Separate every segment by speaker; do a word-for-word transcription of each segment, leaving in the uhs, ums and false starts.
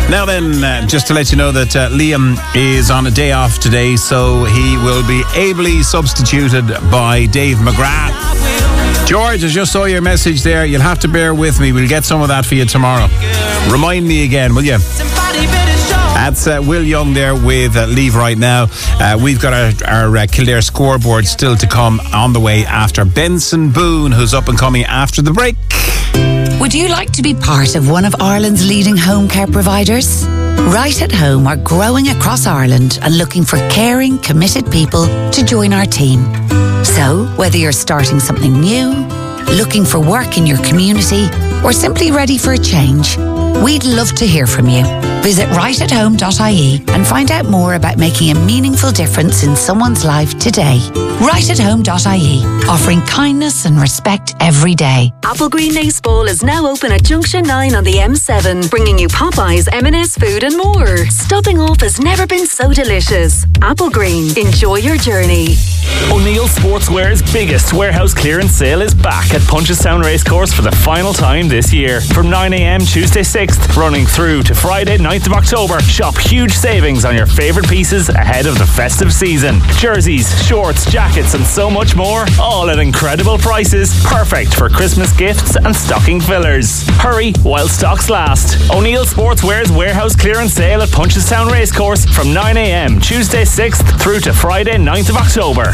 Speaker 1: Now then, uh, just to let you know that uh, Liam is on a day off today, so he will be ably substituted by Dave McGrath. George, I just saw your message there. You'll have to bear with me. We'll get some of that for you tomorrow. Remind me again, will you? That's uh, Will Young there with uh, Leave Right Now. Uh, we've got our, our uh, Kildare scoreboard still to come on the way after Benson Boone, who's up and coming after the break.
Speaker 2: Would you like to be part of one of Ireland's leading home care providers? Right at Home are growing across Ireland and looking for caring, committed people to join our team. So, whether you're starting something new, looking for work in your community, or simply ready for a change, we'd love to hear from you. Visit right at home dot I E and find out more about making a meaningful difference in someone's life today. right at home dot I E, offering kindness and respect every day.
Speaker 3: Applegreen Ace Bowl is now open at Junction nine on the M seven, bringing you Popeyes, M and S food and more. Stopping off has never been so delicious. Applegreen, enjoy your journey.
Speaker 4: O'Neill Sportswear's biggest warehouse clearance sale is back at Punchestown Racecourse for the final time this year. From nine a.m. Tuesday sixth, running through to Friday ninth of October, shop huge savings on your favourite pieces ahead of the festive season. Jerseys, shorts, jackets and so much more, all at incredible prices, perfect for Christmas gifts and stocking fillers. Hurry while stocks last. O'Neill Sportswear's warehouse clearance sale at Punchestown Racecourse from nine a.m. Tuesday sixth through to Friday ninth of October.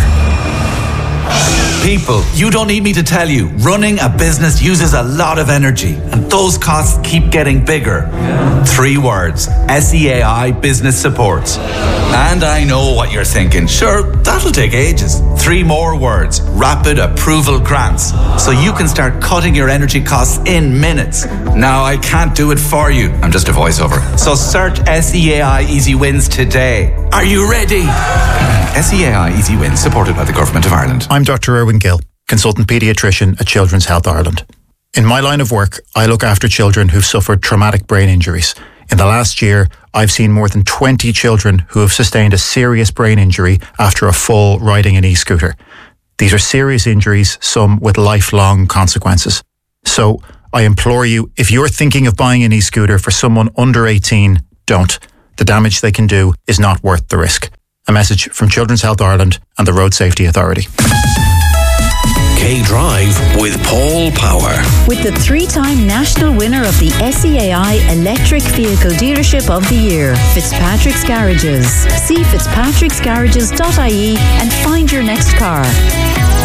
Speaker 5: People, you don't need me to tell you, running a business uses a lot of energy, and those costs keep getting bigger. Three words: S E A I Business Support. And I know what you're thinking. Sure, that'll take ages. Three more words: Rapid Approval Grants. So you can start cutting your energy costs in minutes. Now, I can't do it for you. I'm just a voiceover. So search S E A I Easy Wins today. Are you ready? S E A I Easy Wins, supported by the Government of Ireland.
Speaker 6: I'm Doctor Irwin Gill, consultant paediatrician at Children's Health Ireland. In my line of work, I look after children who've suffered traumatic brain injuries. In the last year, I've seen more than twenty children who have sustained a serious brain injury after a fall riding an e-scooter. These are serious injuries, some with lifelong consequences. So, I implore you, if you're thinking of buying an e-scooter for someone under eighteen, don't. The damage they can do is not worth the risk. A message from Children's Health Ireland and the Road Safety Authority.
Speaker 7: K-Drive with Paul Power.
Speaker 8: With the three-time national winner of the S E A I Electric Vehicle Dealership of the Year, Fitzpatrick's Garages. See fitzpatricks garages dot I E and find your next car.